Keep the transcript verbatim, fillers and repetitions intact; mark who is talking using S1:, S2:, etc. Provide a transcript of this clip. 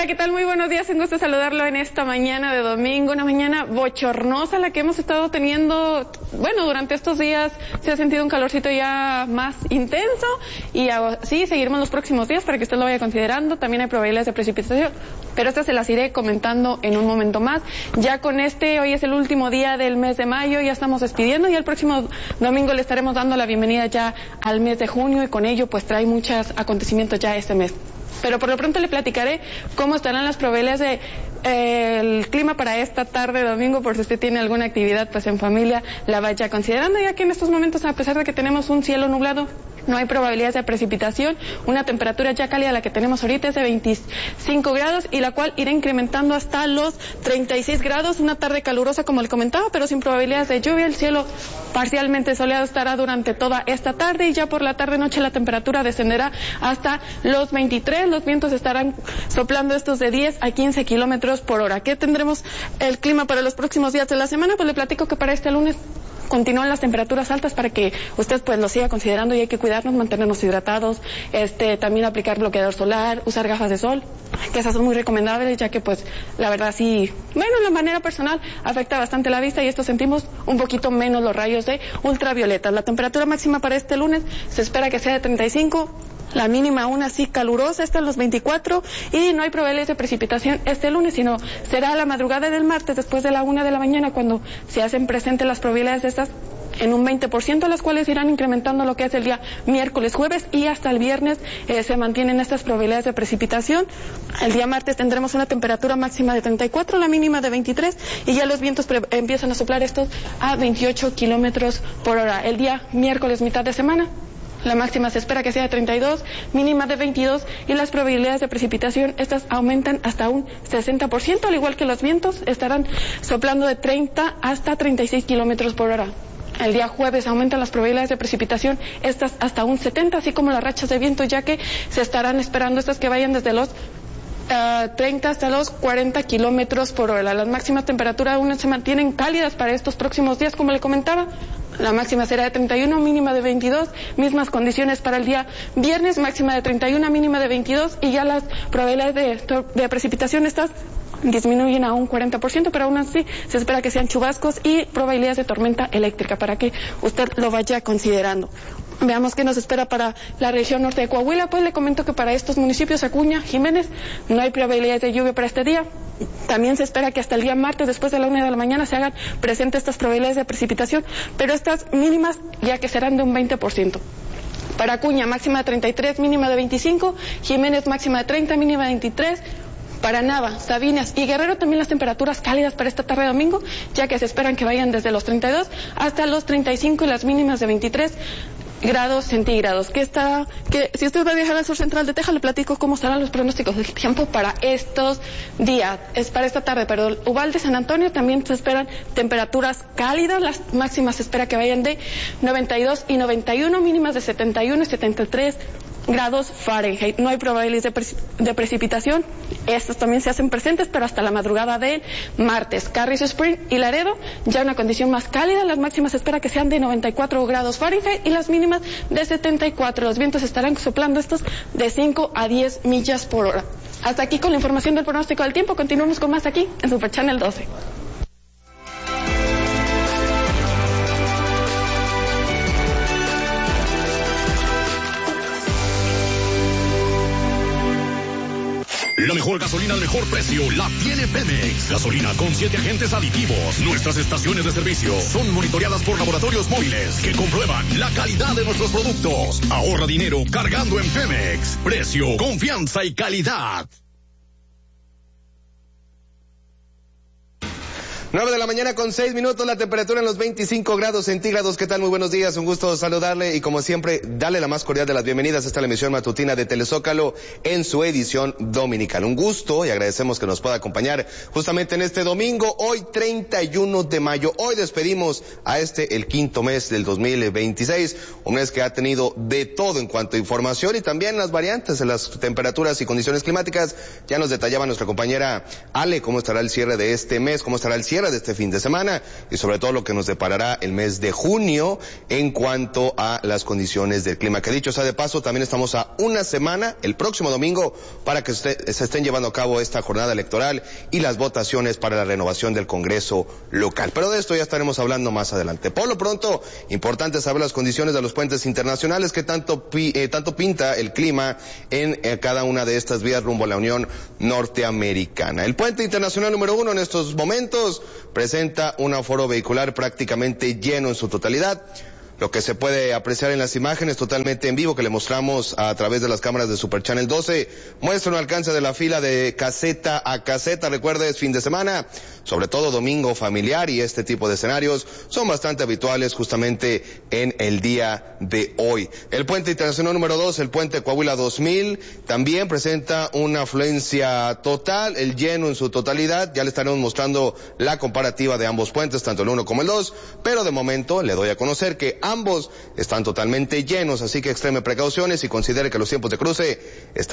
S1: Hola, ¿qué tal? Muy buenos días, un gusto saludarlo en esta mañana de domingo, una mañana bochornosa la que hemos estado teniendo. Bueno, durante estos días se ha sentido un calorcito ya más intenso y así seguiremos los próximos días para que usted lo vaya considerando. También hay probabilidades de precipitación, pero estas se las iré comentando en un momento más. Ya con este, hoy es el último día del mes de mayo, ya estamos despidiendo y el próximo domingo le estaremos dando la bienvenida ya al mes de junio y con ello pues trae muchos acontecimientos ya este mes. Pero por lo pronto le platicaré cómo estarán las probabilidades de eh, el clima para esta tarde de domingo, por si usted tiene alguna actividad pues en familia, la vaya considerando, ya que en estos momentos, a pesar de que tenemos un cielo nublado, no hay probabilidades de precipitación. Una temperatura ya cálida la que tenemos ahorita es de veinticinco grados y la cual irá incrementando hasta los treinta y seis grados. Una tarde calurosa como le comentaba, pero sin probabilidades de lluvia. El cielo parcialmente soleado estará durante toda esta tarde y ya por la tarde noche la temperatura descenderá hasta los veintitrés. Los vientos estarán soplando estos de diez a quince kilómetros por hora. ¿Qué tendremos el clima para los próximos días de la semana? Pues le platico que para este lunes continúan las temperaturas altas para que usted pues lo siga considerando y hay que cuidarnos, mantenernos hidratados, este también aplicar bloqueador solar, usar gafas de sol, que esas son muy recomendables ya que pues la verdad sí, bueno, de manera personal afecta bastante la vista y esto sentimos un poquito menos los rayos de ultravioleta. La temperatura máxima para este lunes se espera que sea de treinta y cinco. La mínima aún así calurosa está en los veinticuatro y no hay probabilidades de precipitación este lunes, sino será a la madrugada del martes después de la una de la mañana cuando se hacen presentes las probabilidades de estas en un veinte por ciento, las cuales irán incrementando lo que es el día miércoles, jueves y hasta el viernes eh, se mantienen estas probabilidades de precipitación. El día martes tendremos una temperatura máxima de treinta y cuatro, la mínima de veintitrés y ya los vientos empiezan a soplar estos a veintiocho kilómetros por hora. El día miércoles, mitad de semana, la máxima se espera que sea de treinta y dos, mínima de veintidós y las probabilidades de precipitación estas aumentan hasta un sesenta por ciento, al igual que los vientos estarán soplando de treinta hasta treinta y seis kilómetros por hora. El día jueves aumentan las probabilidades de precipitación estas hasta un setenta, así como las rachas de viento, ya que se estarán esperando estas que vayan desde los Uh, treinta hasta los cuarenta kilómetros por hora. Las máximas temperaturas aún se mantienen cálidas para estos próximos días, como le comentaba. La máxima será de treinta y uno, mínima de veintidós, mismas condiciones para el día viernes, máxima de treinta y uno, mínima de veintidós y ya las probabilidades de, de precipitación estas disminuyen a un cuarenta por ciento, pero aún así se espera que sean chubascos y probabilidades de tormenta eléctrica para que usted lo vaya considerando. Veamos qué nos espera para la región norte de Coahuila. Pues le comento que para estos municipios, Acuña, Jiménez, no hay probabilidades de lluvia para este día. También se espera que hasta el día martes, después de la una de la mañana, se hagan presentes estas probabilidades de precipitación, pero estas mínimas ya que serán de un veinte por ciento. Para Acuña, máxima de treinta y tres, mínima de veinticinco, Jiménez, máxima de treinta, mínima de veintitrés, para Nava, Sabinas y Guerrero también las temperaturas cálidas para esta tarde de domingo, ya que se esperan que vayan desde los treinta y dos hasta los treinta y cinco y las mínimas de veintitrés grados centígrados. Que está, que si usted va a viajar al sur central de Texas, le platico cómo estarán los pronósticos del tiempo para estos días. Es para esta tarde, pero Uvalde, San Antonio también se esperan temperaturas cálidas. Las máximas se espera que vayan de noventa y dos y noventa y uno, mínimas de setenta y uno y setenta y tres grados Fahrenheit. No hay probabilidades de, pre de precipitación. Estos también se hacen presentes, pero hasta la madrugada del martes. Carrizo Spring y Laredo, ya una condición más cálida. Las máximas se espera que sean de noventa y cuatro grados Fahrenheit y las mínimas de setenta y cuatro. Los vientos estarán soplando estos de cinco a diez millas por hora. Hasta aquí con la información del pronóstico del tiempo. Continuamos con más aquí en Super Channel doce.
S2: La mejor gasolina al mejor precio la tiene Pemex. Gasolina con siete agentes aditivos. Nuestras estaciones de servicio son monitoreadas por laboratorios móviles que comprueban la calidad de nuestros productos. Ahorra dinero cargando en Pemex. Precio, confianza y calidad.
S3: nueve de la mañana con seis minutos, la temperatura en los veinticinco grados centígrados. ¿Qué tal? Muy buenos días, un gusto saludarle y como siempre, darle la más cordial de las bienvenidas a esta la emisión matutina de Telezócalo en su edición dominical. Un gusto y agradecemos que nos pueda acompañar justamente en este domingo, hoy treinta y uno de mayo. Hoy despedimos a este, el quinto mes del dos mil veintiséis, un mes que ha tenido de todo en cuanto a información y también las variantes de las temperaturas y condiciones climáticas. Ya nos detallaba nuestra compañera Ale cómo estará el cierre de este mes, cómo estará el cierre cierre de este fin de semana y sobre todo lo que nos deparará el mes de junio en cuanto a las condiciones del clima. Que dicho sea de paso, también estamos a una semana, el próximo domingo, para que se estén llevando a cabo esta jornada electoral y las votaciones para la renovación del Congreso local. Pero de esto ya estaremos hablando más adelante. Por lo pronto, importante saber las condiciones de los puentes internacionales que tanto, eh, tanto pinta el clima en eh, cada una de estas vías rumbo a la Unión Norteamericana. El puente internacional número uno en estos momentos presenta un aforo vehicular prácticamente lleno en su totalidad. Lo que se puede apreciar en las imágenes totalmente en vivo que le mostramos a través de las cámaras de Super Channel doce muestra un alcance de la fila de caseta a caseta. Recuerde, es fin de semana, sobre todo domingo familiar, y este tipo de escenarios son bastante habituales justamente en el día de hoy. El puente internacional número dos, el puente Coahuila dos mil, también presenta una afluencia total, el lleno en su totalidad. Ya le estaremos mostrando la comparativa de ambos puentes, tanto el uno como el dos, pero de momento le doy a conocer que ambos están totalmente llenos, así que extreme precauciones y considere que los tiempos de cruce están